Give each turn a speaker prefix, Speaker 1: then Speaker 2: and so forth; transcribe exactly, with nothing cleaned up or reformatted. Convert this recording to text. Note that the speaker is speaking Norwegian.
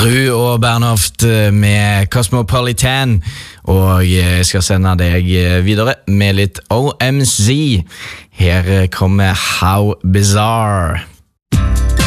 Speaker 1: Ru og Bernhoft med Cosmopolitan, og jeg skal sende deg videre med litt O M Z. Her kommer How Bizarre.